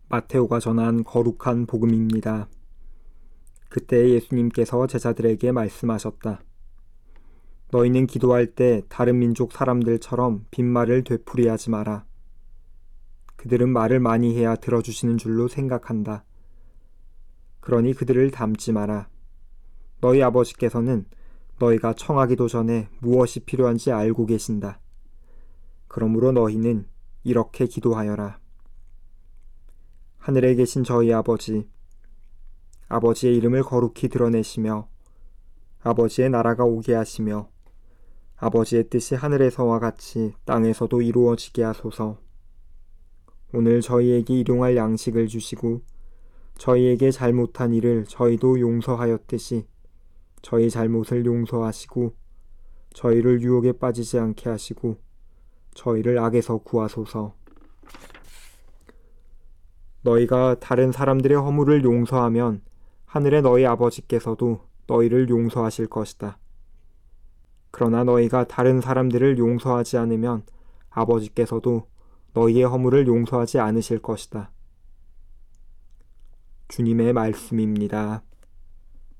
마테오가 전한 거룩한 복음입니다. 그때 예수님께서 제자들에게 말씀하셨다. 너희는 기도할 때 다른 민족 사람들처럼 빈말을 되풀이하지 마라. 그들은 말을 많이 해야 들어주시는 줄로 생각한다. 그러니 그들을 닮지 마라. 너희 아버지께서는 너희가 청하기도 전에 무엇이 필요한지 알고 계신다. 그러므로 너희는 이렇게 기도하여라. 하늘에 계신 저희 아버지, 아버지의 이름을 거룩히 드러내시며 아버지의 나라가 오게 하시며 아버지의 뜻이 하늘에서와 같이 땅에서도 이루어지게 하소서. 오늘 저희에게 일용할 양식을 주시고 저희에게 잘못한 일을 저희도 용서하였듯이 저희 잘못을 용서하시고 저희를 유혹에 빠지지 않게 하시고 저희를 악에서 구하소서. 너희가 다른 사람들의 허물을 용서하면 하늘의 너희 아버지께서도 너희를 용서하실 것이다. 그러나 너희가 다른 사람들을 용서하지 않으면 아버지께서도 너희의 허물을 용서하지 않으실 것이다. 주님의 말씀입니다.